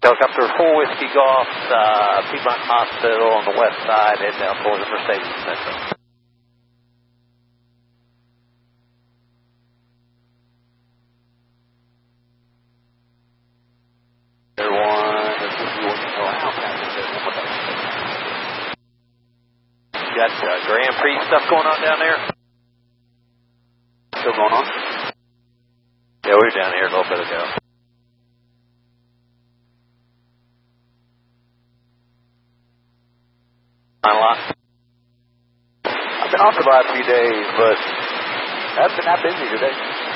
Helicopter 4 Whiskey Golf, Piedmont Hospital on the west side, head down towards the Mercedes Center. You got Grand Prix stuff going on down there? Still going on? Yeah, we were down here a little bit ago. I've been off the last few days, but I haven't been that busy today.